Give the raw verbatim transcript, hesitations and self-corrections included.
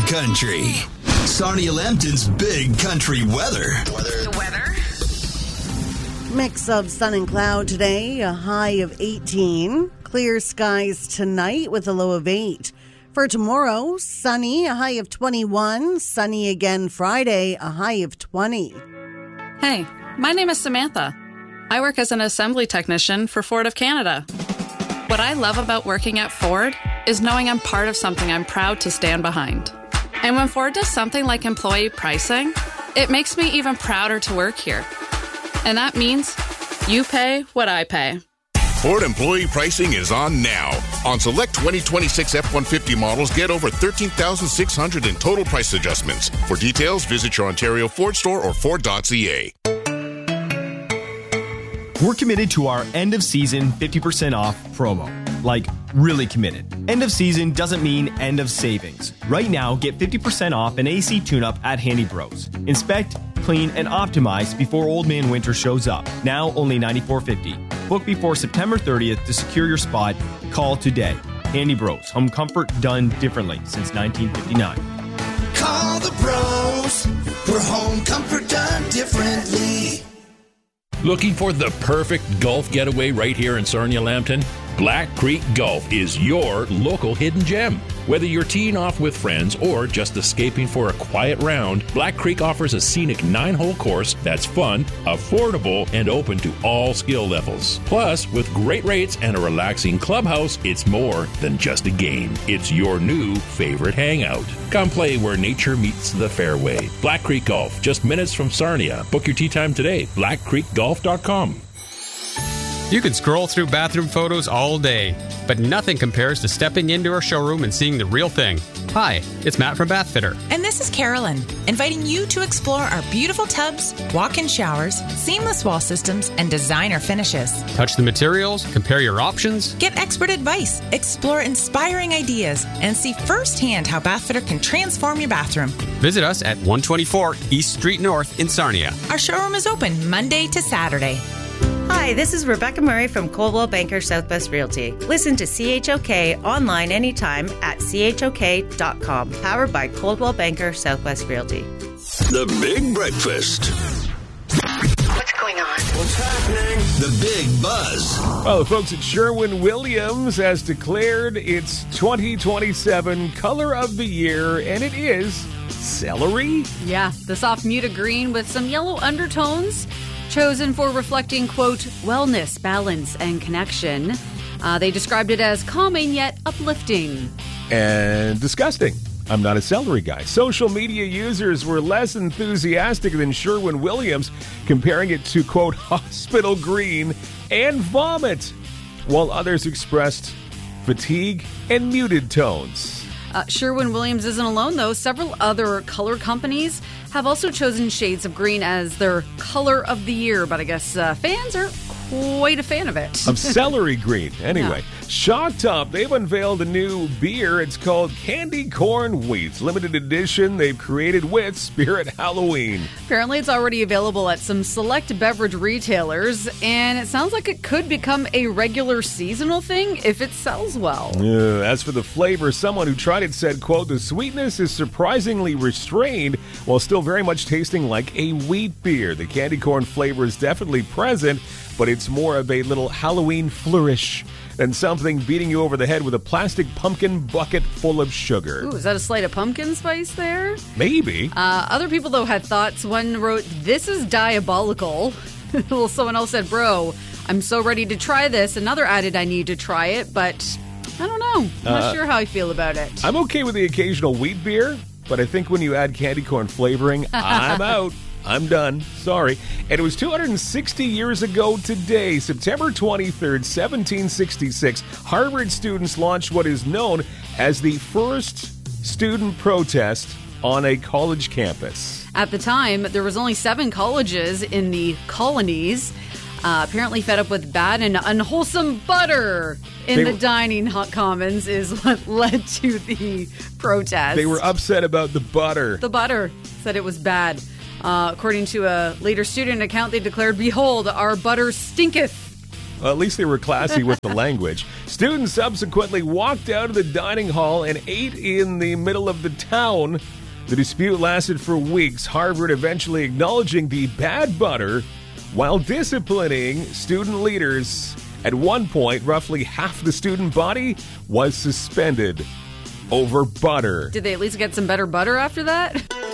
country. Sarnia Lambton's Big Country Weather. Weather. The weather. Mix of sun and cloud today, a high of eighteen. Clear skies tonight with a low of eight. For tomorrow, sunny, a high of twenty-one. Sunny again Friday, a high of twenty. Hey, my name is Samantha. I work as an assembly technician for Ford of Canada. What I love about working at Ford is knowing I'm part of something I'm proud to stand behind. And when Ford does something like employee pricing, it makes me even prouder to work here. And that means you pay what I pay. Ford employee pricing is on now. On select twenty twenty-six F one fifty models, get over thirteen thousand six hundred in total price adjustments. For details, visit your Ontario Ford store or Ford dot C A. We're committed to our end of season fifty percent off promo. Like, really committed. End of season doesn't mean end of savings. Right now, get fifty percent off an A C tune-up at Handy Bros. Inspect, clean, and optimize before Old Man Winter shows up. Now only ninety-four fifty. Book before September thirtieth to secure your spot. Call today. Handy Bros. Home comfort done differently since nineteen fifty-nine. Call the bros. For home comfort done differently. Looking for the perfect golf getaway right here in Sarnia Lambton? Black Creek Golf is your local hidden gem. Whether you're teeing off with friends or just escaping for a quiet round, Black Creek offers a scenic nine-hole course that's fun, affordable, and open to all skill levels. Plus, with great rates and a relaxing clubhouse, it's more than just a game. It's your new favorite hangout. Come play where nature meets the fairway. Black Creek Golf, just minutes from Sarnia. Book your tee time today. black creek golf dot com. You could scroll through bathroom photos all day, but nothing compares to stepping into our showroom and seeing the real thing. Hi, it's Matt from Bathfitter. And this is Carolyn, inviting you to explore our beautiful tubs, walk-in showers, seamless wall systems, and designer finishes. Touch the materials, compare your options. Get expert advice, explore inspiring ideas, and see firsthand how Bathfitter can transform your bathroom. Visit us at one twenty-four East Street North in Sarnia. Our showroom is open Monday to Saturday. Hi, this is Rebecca Murray from Coldwell Banker Southwest Realty. Listen to C H O K online anytime at c h o k dot com. Powered by Coldwell Banker Southwest Realty. The Big Breakfast. What's going on? What's happening? The Big Buzz. Well, the folks at Sherwin-Williams has declared its twenty twenty-seven Color of the Year, and it is celery. Yeah, the soft muted green with some yellow undertones. Chosen for reflecting, quote, wellness, balance, and connection. Uh, they described it as calming yet uplifting. And disgusting. I'm not a celery guy. Social media users were less enthusiastic than Sherwin-Williams, comparing it to, quote, hospital green and vomit, while others expressed fatigue and muted tones. Uh, Sherwin-Williams isn't alone, though. Several other color companies have also chosen shades of green as their color of the year, but I guess uh, fans are quite a fan of it. Of celery green. Anyway, yeah. Shock Top, they've unveiled a new beer. It's called Candy Corn Wheat. Limited edition they've created with Spirit Halloween. Apparently it's already available at some select beverage retailers, and it sounds like it could become a regular seasonal thing if it sells well. Uh, as for the flavor, someone who tried it said, quote, the sweetness is surprisingly restrained while still very much tasting like a wheat beer. The candy corn flavor is definitely present, but it's more of a little Halloween flourish than something beating you over the head with a plastic pumpkin bucket full of sugar. Ooh, is that a slight of pumpkin spice there? Maybe. Uh, other people, though, had thoughts. One wrote, this is diabolical. Well, someone else said, bro, I'm so ready to try this. Another added, I need to try it, but I don't know. I'm not uh, sure how I feel about it. I'm okay with the occasional wheat beer, but I think when you add candy corn flavoring, I'm out. I'm done. Sorry. And it was two hundred sixty years ago today, September twenty-third, seventeen sixty-six, Harvard students launched what is known as the first student protest on a college campus. At the time, there was only seven colleges in the colonies. Uh, apparently fed up with bad and unwholesome butter in they the were, dining commons is what led to the protest. They were upset about the butter. The butter said it was bad. Uh, according to a later student account, they declared, behold, our butter stinketh. Well, at least they were classy with the language. Students subsequently walked out of the dining hall and ate in the middle of the town. The dispute lasted for weeks, Harvard eventually acknowledging the bad butter while disciplining student leaders. At one point, roughly half the student body was suspended over butter. Did they at least get some better butter after that?